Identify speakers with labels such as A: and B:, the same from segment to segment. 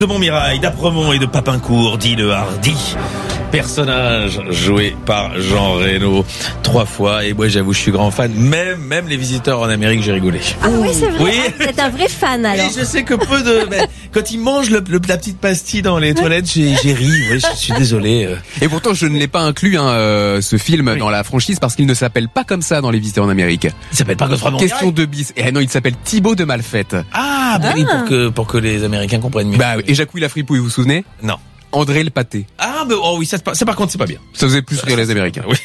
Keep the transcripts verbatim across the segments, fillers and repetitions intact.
A: De Montmirail, d'Apremont et de Papincourt, dit le hardi. Personnage joué par Jean Reno trois fois, et moi j'avoue je suis grand fan, même même les visiteurs en Amérique, j'ai rigolé.
B: Ah oui, c'est vrai.
A: Oui.
B: Vous êtes un vrai fan alors.
A: Oui, je sais que peu de mais, quand ils mangent le, le, la petite pastille dans les toilettes, j'ai, j'ai ri. Oui, je suis désolé.
C: Et pourtant je ne l'ai pas inclus hein, euh, ce film
A: Oui.
C: dans la franchise parce qu'il ne s'appelle pas comme ça dans les visiteurs en Amérique.
A: Il s'appelle pas Godefroy Montmirail.
C: Question de bis. Et non, il s'appelle Thibaut de Malfette.
A: Ah, bah oui, pour que pour que les Américains comprennent mieux.
C: Bah et Jacouille la fripouille, vous vous souvenez?
A: Non.
C: André le pâté.
A: Ah, mais oh oui, ça, ça par contre c'est pas bien.
C: Ça faisait plus rire les Américains.
A: Oui.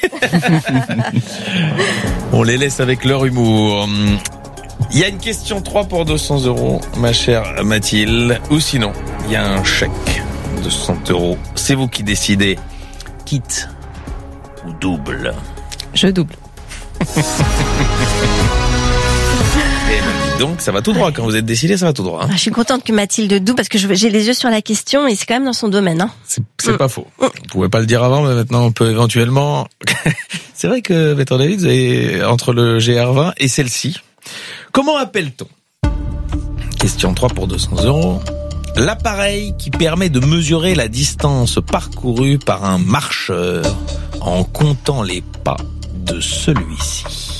A: On les laisse avec leur humour. Il y a une question trois pour deux cents euros, ma chère Mathilde. Ou sinon, il y a un chèque de cent euros. C'est vous qui décidez. Quitte ou double.
B: Je double.
A: Et ben, dites donc, ça va tout droit. Quand vous êtes décidé, ça va tout droit. Hein.
B: Ah, je suis contente que Mathilde double parce que je- j'ai les yeux sur la question et c'est quand même dans son domaine. Hein.
A: C'est, c'est pas faux. Vous pouvez pas le dire avant, mais maintenant on peut éventuellement... C'est vrai que, Maître David, vous avez, entre le G R vingt et celle-ci, comment appelle-t-on, question trois pour deux cents euros, l'appareil qui permet de mesurer la distance parcourue par un marcheur en comptant les pas de celui-ci?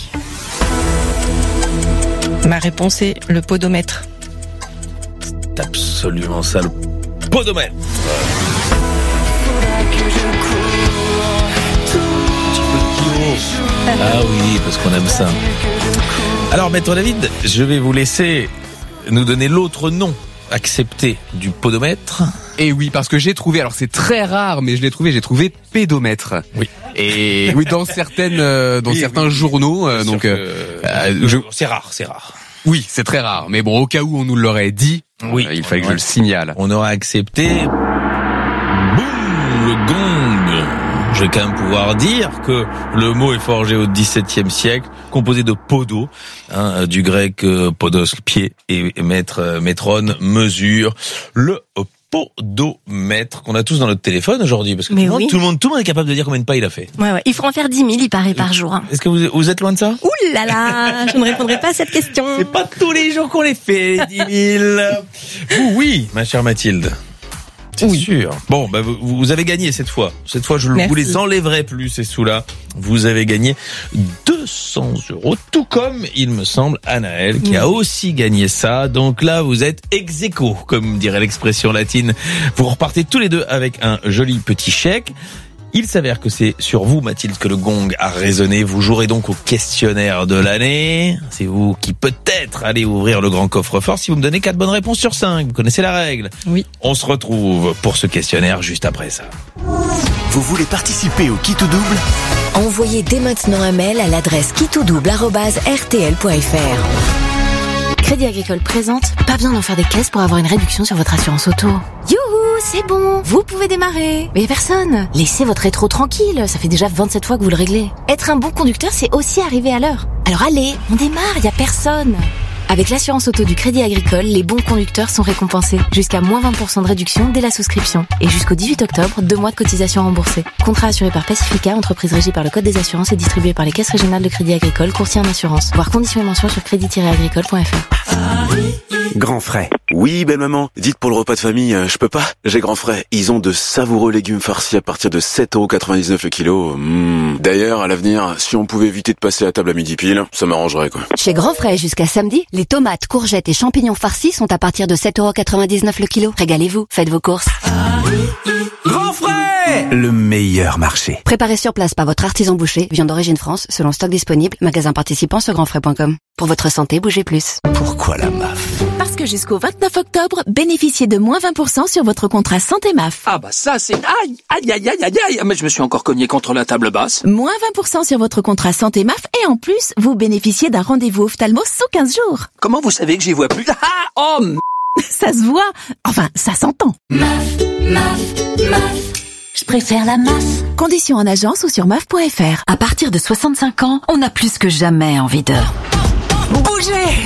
D: Ma réponse est le podomètre.
A: C'est absolument ça, le podomètre. Ah oui, parce qu'on aime ça. Alors, Maître David, je vais vous laisser nous donner l'autre nom accepté du podomètre.
C: Et oui, parce que j'ai trouvé, alors c'est très rare, mais je l'ai trouvé, j'ai trouvé pédomètre.
A: Oui.
C: Et oui, dans certaines, euh, dans
A: Oui,
C: certains
A: oui,
C: journaux, euh,
A: Bien
C: donc,
A: sûr
C: euh,
A: que-
C: euh, je-
A: c'est rare, c'est rare.
C: oui, c'est très rare. Mais bon, au cas où on nous l'aurait dit,
A: Oui.
C: euh, il fallait que
A: Ouais.
C: je le signale.
A: On aura accepté. Boum, le gong. Je vais quand même pouvoir dire que le mot est forgé au dix-septième siècle, composé de podo, hein, du grec euh, podos, le pied, et mètre, euh, métron, mesure, le podomètre qu'on a tous dans notre téléphone aujourd'hui, parce que tout
B: Mais
A: le, monde,
B: oui.
A: tout le monde, tout le monde est capable de dire combien de pas il a fait.
B: Ouais, ouais. Il faut en faire dix mille, il paraît, par jour. Hein.
A: Est-ce que vous, vous êtes loin de ça?
B: Ouh là là, je ne répondrai pas à cette question.
A: C'est pas tous les jours qu'on les fait, les dix mille. Vous, oui, ma chère Mathilde. C'est
D: Oui.
A: sûr. Bon, bah, vous, vous avez gagné cette fois. Cette fois, je ne
D: Merci.
A: vous les enlèverai plus, ces sous-là. Vous avez gagné deux cents euros, tout comme, il me semble, Anaël, qui a aussi gagné ça. Donc là, vous êtes ex aequo, comme dirait l'expression latine. Vous repartez tous les deux avec un joli petit chèque. Il s'avère que c'est sur vous, Mathilde, que le gong a résonné. Vous jouerez donc au questionnaire de l'année. C'est vous qui peut-être allez ouvrir le grand coffre-fort si vous me donnez quatre bonnes réponses sur cinq. Vous connaissez la règle.
D: Oui.
A: On se retrouve pour ce questionnaire juste après ça.
E: Vous voulez participer au Kit ou Double?
F: Envoyez dès maintenant un mail à l'adresse quittodouble arobase r t l point f r. Crédit Agricole présente, pas besoin d'en faire des caisses pour avoir une réduction sur votre assurance auto. Youhou, c'est bon, vous pouvez démarrer. Mais y a personne. Laissez votre rétro tranquille, ça fait déjà vingt-sept fois que vous le réglez. Être un bon conducteur, c'est aussi arriver à l'heure. Alors allez, on démarre, y a personne. Avec l'assurance auto du Crédit Agricole, les bons conducteurs sont récompensés. Jusqu'à moins vingt pour cent de réduction dès la souscription. Et jusqu'au dix-huit octobre, deux mois de cotisation remboursée. Contrat assuré par Pacifica, entreprise régie par le Code des assurances et distribué par les caisses régionales de Crédit Agricole, courtier en assurance. Voir conditions et mentions sur crédit tiret agricole point f r.
E: Grand frais. Oui, belle maman. Dites pour le repas de famille, euh, je peux pas. J'ai grand frais. Ils ont de savoureux légumes farcis à partir de sept euros quatre-vingt-dix-neuf le kilo. Mmh. D'ailleurs, à l'avenir, si on pouvait éviter de passer à table à midi pile, ça m'arrangerait, quoi.
F: Chez Grand Frais, jusqu'à samedi, les tomates, courgettes et champignons farcis sont à partir de sept euros quatre-vingt-dix-neuf le kilo. Régalez-vous, faites vos courses.
E: Grand frais! Le meilleur marché.
F: Préparé sur place par votre artisan boucher, viande d'origine France, selon stock disponible, magasin participant sur grand frais point com. Pour votre santé, bougez plus.
E: Pourquoi la M A F?
G: Parce que jusqu'au vingt-neuf octobre, bénéficiez de moins vingt pour cent sur votre contrat Santé M A F.
H: Ah bah ça c'est... Aïe, aïe, aïe, aïe, aïe, aïe. Mais je me suis encore cogné contre la table basse.
G: Moins vingt pour cent sur votre contrat Santé M A F et en plus, vous bénéficiez d'un rendez-vous ophtalmo sous quinze jours.
H: Comment vous savez que j'y vois plus? Ah, oh, m-
G: Ça se voit. Enfin, ça s'entend.
I: M A F, M A F, M A F. Je préfère la M A F.
G: Conditions en agence ou sur M A F point f r.
I: À partir de soixante-cinq ans, on a plus que jamais envie de... bouger.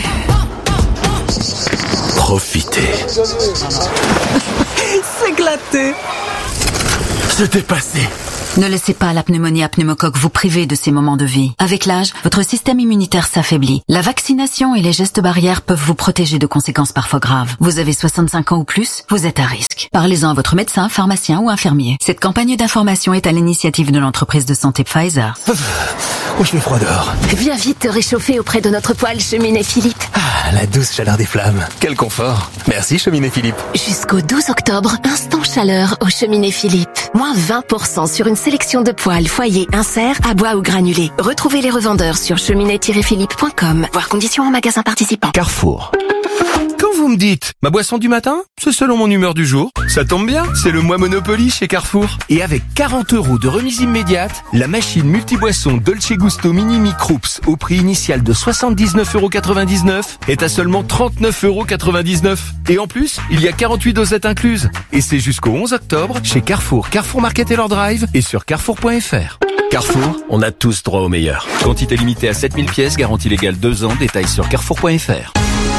E: Profitez.
D: S'éclater.
E: Se dépasser.
I: Ne laissez pas la pneumonie à pneumocoque vous priver de ces moments de vie. Avec l'âge, votre système immunitaire s'affaiblit. La vaccination et les gestes barrières peuvent vous protéger de conséquences parfois graves. Vous avez soixante-cinq ans ou plus, vous êtes à risque. Parlez-en à votre médecin, pharmacien ou infirmier. Cette campagne d'information est à l'initiative de l'entreprise de santé Pfizer.
J: Oh, je fais froid dehors.
F: Viens vite te réchauffer auprès de notre poêle Cheminée Philippe.
J: Ah, la douce chaleur des flammes. Quel confort. Merci Cheminée Philippe.
F: Jusqu'au douze octobre, instant chaleur au Cheminée Philippe. Moins vingt pour cent sur une sélection de poêles, foyers, inserts, à bois ou granulés. Retrouvez les revendeurs sur cheminée tiret philippe point com. Voir conditions en magasin participant.
J: Carrefour. Quand vous me dites ma boisson du matin, c'est selon mon humeur du jour. Ça tombe bien, c'est le mois Monopoly chez Carrefour. Et avec quarante euros de remise immédiate, la machine multiboisson Dolce Gusto Mini Microops au prix initial de soixante-dix-neuf euros quatre-vingt-dix-neuf est à seulement trente-neuf euros quatre-vingt-dix-neuf. Et en plus, il y a quarante-huit dosettes incluses. Et c'est jusqu'au onze octobre chez Carrefour, Carrefour Market et leur drive et sur carrefour point f r. Carrefour, on a tous droit au meilleur. Quantité limitée à sept mille pièces, garantie légale deux ans, détails sur carrefour point f r.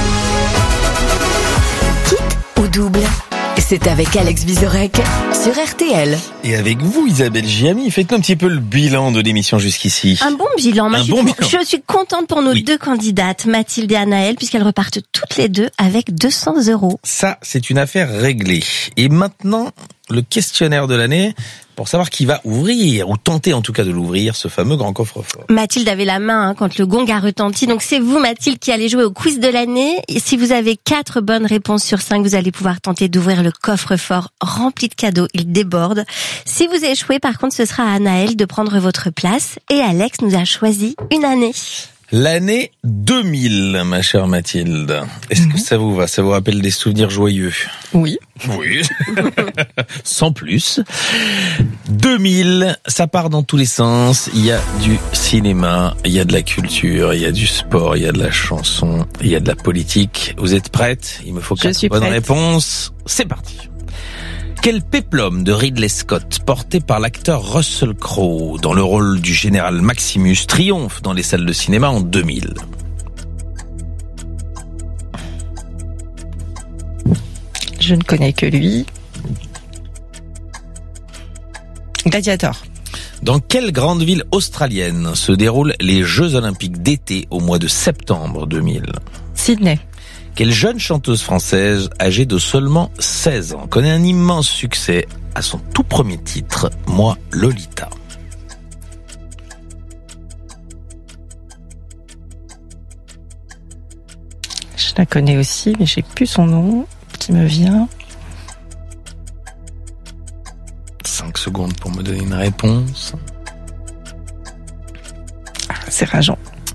F: Au double, c'est avec Alex Vizorek sur R T L.
A: Et avec vous, Isabelle Giamy, faites-nous un petit peu le bilan de l'émission jusqu'ici.
B: Un bon bilan. Moi,
A: Un
B: je,
A: bon
B: suis,
A: bilan.
B: je suis contente pour nos
A: Oui.
B: deux candidates, Mathilde et Anaëlle, puisqu'elles repartent toutes les deux avec deux cents euros.
A: Ça, c'est une affaire réglée. Et maintenant, le questionnaire de l'année, pour savoir qui va ouvrir, ou tenter en tout cas de l'ouvrir, ce fameux grand coffre-fort.
B: Mathilde avait la main hein, quand le gong a retenti. Donc c'est vous, Mathilde, qui allez jouer au quiz de l'année. Et si vous avez quatre bonnes réponses sur cinq, vous allez pouvoir tenter d'ouvrir le coffre-fort rempli de cadeaux. Il déborde. Si vous échouez, par contre, ce sera à Anaëlle de prendre votre place. Et Alex nous a choisi une année.
A: L'année deux mille, ma chère Mathilde. Est-ce que ça vous va? Ça vous rappelle des souvenirs joyeux?
D: Oui.
A: Oui. Sans plus. deux mille, ça part dans tous les sens. Il y a du cinéma, il y a de la culture, il y a du sport, il y a de la chanson, il y a de la politique. Vous êtes prête? Il me faut quatre bonnes réponses. C'est parti. Quel péplum de Ridley Scott, porté par l'acteur Russell Crowe dans le rôle du général Maximus, triomphe dans les salles de cinéma en deux mille?
D: Je ne connais que lui. Gladiator.
A: Dans quelle grande ville australienne se déroulent les Jeux Olympiques d'été au mois de septembre deux mille?
D: Sydney.
A: Quelle jeune chanteuse française, âgée de seulement seize ans, connaît un immense succès à son tout premier titre, Moi Lolita?
D: Je la connais aussi, mais j'ai plus son nom qui me vient.
A: cinq secondes pour me donner une réponse.
D: Ah, c'est rageant.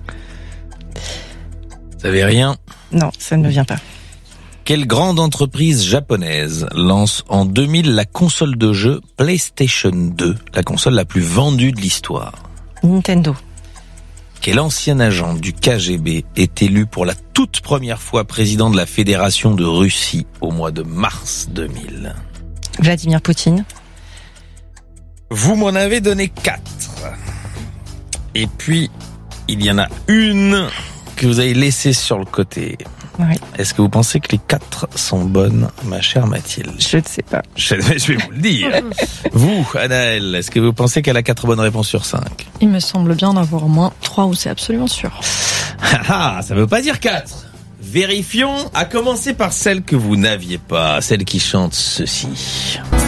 A: Vous savez rien?
D: Non, ça ne me vient pas.
A: Quelle grande entreprise japonaise lance en deux mille la console de jeu PlayStation deux, la console la plus vendue de l'histoire?
D: Nintendo.
A: Quel ancien agent du K G B est élu pour la toute première fois président de la Fédération de Russie au mois de mars deux mille?
D: Vladimir Poutine.
A: Vous m'en avez donné quatre. Et puis, il y en a une que vous avez laissée sur le côté.
D: Oui.
A: Est-ce que vous pensez que les quatre sont bonnes, ma chère Mathilde?
D: Je ne sais pas.
A: Je, je vais vous le dire. Vous, Anaëlle, est-ce que vous pensez qu'elle a quatre bonnes réponses sur cinq?
K: Il me semble bien en avoir au moins trois où c'est absolument sûr.
A: Ah, ça veut pas dire quatre. Vérifions, à commencer par celle que vous n'aviez pas, celle qui chante ceci.